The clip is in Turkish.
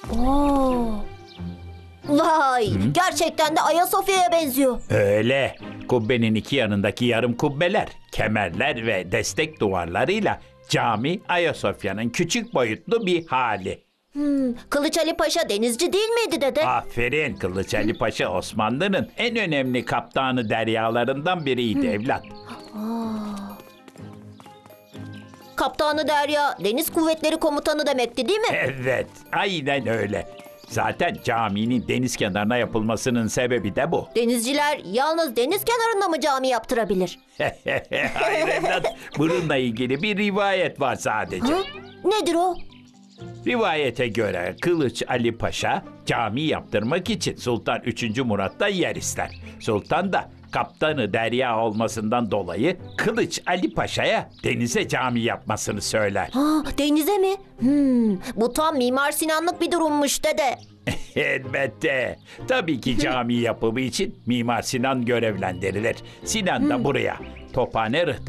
Oo. Vay, gerçekten de Ayasofya'ya benziyor. Öyle. Kubbenin iki yanındaki yarım kubbeler, kemerler ve destek duvarlarıyla cami Ayasofya'nın küçük boyutlu bir hali. Kılıç Ali Paşa denizci değil miydi dede? Aferin, Kılıç Ali Paşa Osmanlı'nın en önemli kaptanı deryalarından biriydi evlat. Kaptanı Derya, Deniz Kuvvetleri Komutanı demekti değil mi? Evet, aynen öyle. Zaten caminin deniz kenarına yapılmasının sebebi de bu. Denizciler yalnız deniz kenarında mı cami yaptırabilir? Hayır evlat, bununla ilgili bir rivayet var sadece. Hı? Nedir o? Rivayete göre Kılıç Ali Paşa cami yaptırmak için Sultan 3. Murat'tan yer ister. Sultan da kaptanı derya olmasından dolayı Kılıç Ali Paşa'ya denize cami yapmasını söyler. Denize mi? Bu tam Mimar Sinanlık bir durummuş dede. Elbette. Tabii ki cami yapımı için Mimar Sinan görevlendirilir. Sinan da buraya Tophane